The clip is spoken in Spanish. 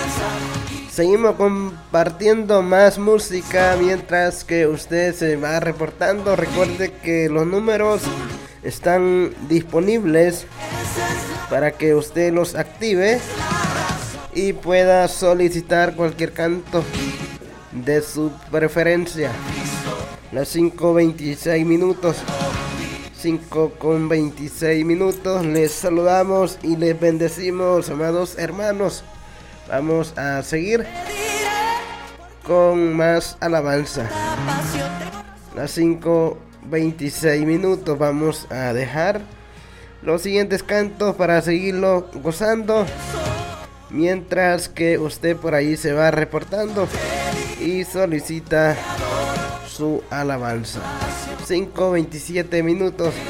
Seguimos compartiendo más música mientras que usted se va reportando. Recuerde que los números están disponibles para que usted los active y pueda solicitar cualquier canto de su preferencia. Las 5:26 minutos. 5:26 minutos. Les saludamos y les bendecimos, amados hermanos. Vamos a seguir con más alabanza. Las 5:26 minutos. Vamos a dejar los siguientes cantos para seguirlo gozando, mientras que usted por ahí se va reportando y solicita su alabanza. 5:27 minutos.